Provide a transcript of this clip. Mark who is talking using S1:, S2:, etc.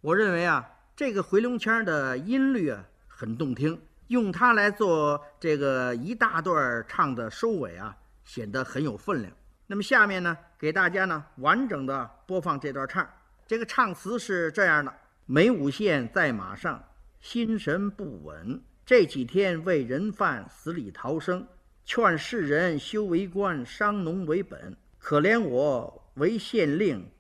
S1: 我认为啊，这个回龙腔的音律啊很动听，用它来做这个一大段唱的收尾啊，显得很有分量。那么下面呢，给大家呢完整的播放这段唱。这个唱词是这样的：梅五县在马上，心神不稳，这几天为人犯死里逃生，劝世人修为官，伤农为本。可怜我为县令。